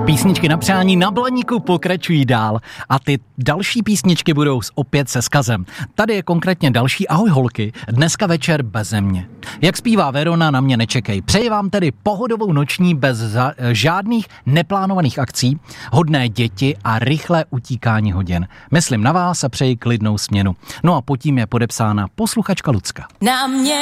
Písničky na přání na Blaníku pokračují dál a ty další písničky budou opět se vzkazem. Tady je konkrétně další Ahoj holky, dneska večer beze mě. Jak zpívá Verona, na mě nečekej. Přeji vám tedy pohodovou noční bez žádných neplánovaných akcí, hodné děti a rychlé utíkání hodin. Myslím na vás a přeji klidnou směnu. No a pod tím je podepsána posluchačka Lucka. Na mě